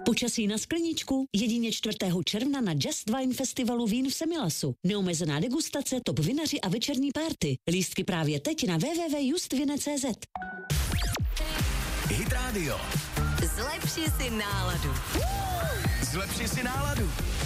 Počasí na skleničku jedině 4. června na Just Wine Festivalu vín v Semilasu. Neomezená degustace, top vinaři a večerní párty. Lístky právě teď na www.justvine.cz. Hit Radio. Zlepši si náladu. Zlepši si náladu.